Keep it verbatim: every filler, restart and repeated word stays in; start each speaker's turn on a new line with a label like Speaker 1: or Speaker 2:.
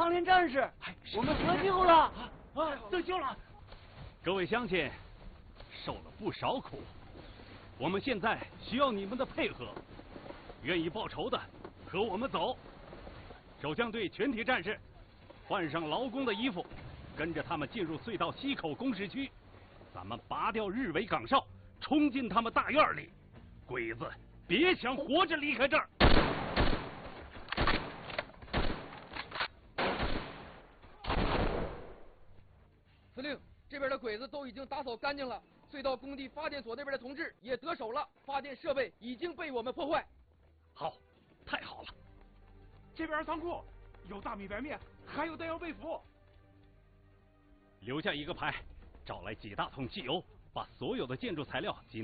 Speaker 1: 钢连战士，我们得救了！
Speaker 2: 啊，得救了！
Speaker 3: 各位乡亲，受了不少苦，我们现在需要你们的配合。愿意报仇的，和我们走。守将队全体战士，换上劳工的衣服，跟着他们进入隧道西口工事区。咱们拔掉日伪岗哨，冲进他们大院里。鬼子别想活着离开这儿！
Speaker 4: 司令，这边的鬼子都已经打扫干净了，隧道工地发电所那边的同志也得手了，发电设备已经被我们破坏。
Speaker 3: 好，太好了！
Speaker 2: 这边仓库有大米白面，还有弹药被服。
Speaker 3: 留下一个排，找来几大桶汽油，把所有的建筑材料紧